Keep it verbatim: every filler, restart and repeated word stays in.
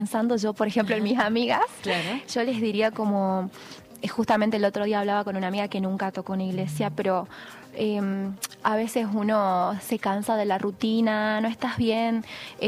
Pensando yo, por ejemplo, en mis amigas, Claro. yo les diría como, eh, justamente el otro día hablaba con una amiga que nunca tocó una iglesia, pero eh, a veces uno se cansa de la rutina, no estás bien. Eh,